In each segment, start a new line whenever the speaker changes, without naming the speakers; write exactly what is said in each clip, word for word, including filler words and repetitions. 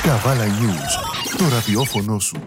Καβάλα News, το ραδιόφωνο σου.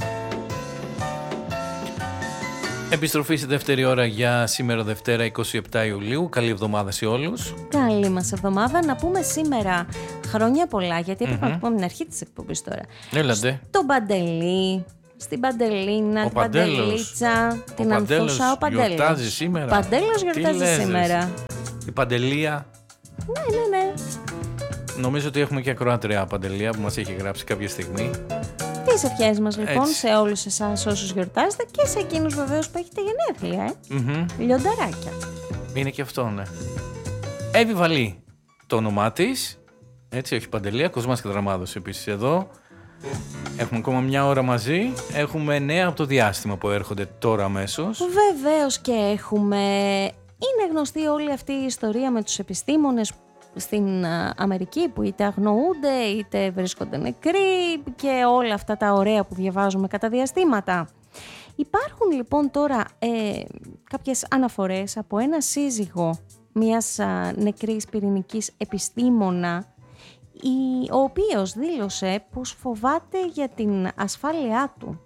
Επιστροφή στη δεύτερη ώρα για σήμερα Δευτέρα εικοστή εβδόμη Ιουλίου. Καλή εβδομάδα σε όλους.
Καλή μας εβδομάδα. Να πούμε σήμερα χρόνια πολλά, γιατί έπρεπε mm-hmm. να το πούμε την αρχή της εκπομπής τώρα.
Έλατε.
Στον Παντελή, στην Παντελίνα,
ο
την Παντελίτσα, την Ανθούσα. Ο Παντέλος
γιορτάζει σήμερα.
Ο Παντέλος γιορτάζει σήμερα.
Η Παντελία.
Ναι, ναι, ναι.
Νομίζω ότι έχουμε και ακροάτρια Παντελία που μας έχει γράψει κάποια στιγμή.
Τις ευχές μας λοιπόν
Έτσι.
σε όλους εσάς όσους γιορτάζετε και σε εκείνους βεβαίως που έχετε γενέθλια, ε.
Mm-hmm.
Λιονταράκια.
Είναι και αυτό, ναι. Εύη Βαλή το όνομά της. Έτσι, όχι Παντελία. Κοσμάς και Δραμάδος επίσης εδώ. Έχουμε ακόμα μια ώρα μαζί. Έχουμε νέα από το διάστημα που έρχονται τώρα αμέσως.
Βεβαίως και έχουμε. Είναι γνωστή όλη αυτή η ιστορία με τους επιστήμονες στην Αμερική που είτε αγνοούνται είτε βρίσκονται νεκροί και όλα αυτά τα ωραία που διαβάζουμε κατά διαστήματα. Υπάρχουν λοιπόν τώρα ε, κάποιες αναφορές από ένα σύζυγο μιας α, νεκρής πυρηνικής επιστήμονα, η, ο οποίος δήλωσε πως φοβάται για την ασφάλειά του.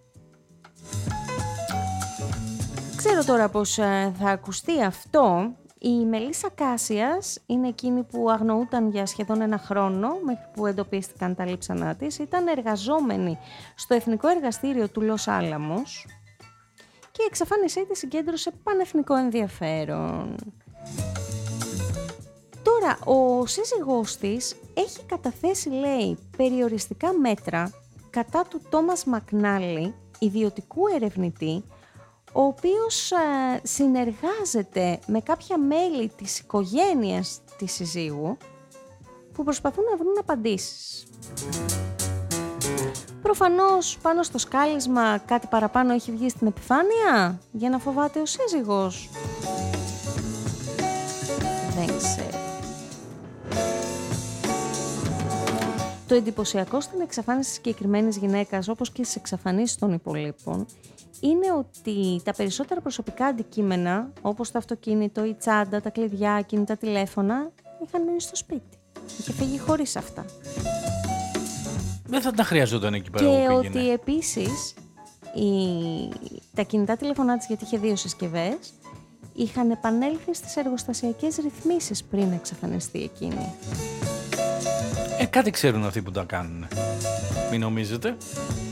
Ξέρω τώρα πως α, θα ακουστεί αυτό. Η Μελίσσα Κάσιας είναι εκείνη που αγνοούταν για σχεδόν ένα χρόνο μέχρι που εντοπίστηκαν τα λείψανά της. Ήταν εργαζόμενη στο Εθνικό Εργαστήριο του Λος Άλαμος και η εξαφάνισή της συγκέντρωσε πανεθνικό ενδιαφέρον. Τώρα, ο σύζυγός της έχει καταθέσει, λέει, περιοριστικά μέτρα κατά του Τόμας Μακνάλι, ιδιωτικού ερευνητή, ο οποίος α, συνεργάζεται με κάποια μέλη της οικογένειας της συζύγου που προσπαθούν να βρουν απαντήσεις. Προφανώς πάνω στο σκάλισμα κάτι παραπάνω έχει βγει στην επιφάνεια για να φοβάται ο σύζυγος. Δεν ξέρω. Το εντυπωσιακό στην εξαφάνιση της συγκεκριμένης γυναίκας, όπως και στις εξαφανίσεις των υπολείπων, είναι ότι τα περισσότερα προσωπικά αντικείμενα, όπως το αυτοκίνητο, η τσάντα, τα κλειδιά, κινητά τηλέφωνα, είχαν μείνει στο σπίτι. Είχε φύγει χωρίς αυτά.
Δεν θα τα χρειαζόταν εκεί πέρα.
Και ότι επίσης η... τα κινητά τηλέφωνά της, γιατί είχε δύο συσκευές, είχαν επανέλθει στις εργοστασιακές ρυθμίσεις πριν εξαφανιστεί εκείνη.
Ε, κάτι ξέρουν αυτοί που τα κάνουν. Μην νομίζετε.